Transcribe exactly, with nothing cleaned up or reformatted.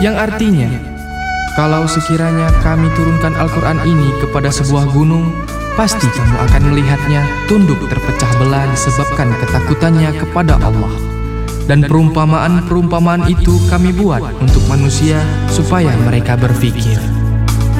yang artinya, kalau sekiranya kami turunkan Al-Quran ini kepada sebuah gunung, pasti kamu akan melihatnya tunduk terpecah belah disebabkan ketakutannya kepada Allah. Dan perumpamaan-perumpamaan itu kami buat untuk manusia supaya mereka berpikir.